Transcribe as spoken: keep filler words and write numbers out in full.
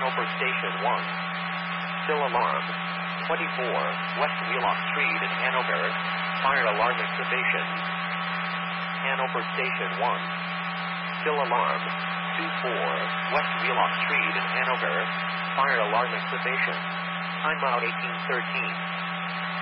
Hanover Station one. Still alarm. twenty-four, West Wheelock Street in Hanover. Fire alarm activation. Hanover Station one. Still alarm. two-four, West Wheelock Street in Hanover. Fire alarm activation. Timeout eighteen thirteen.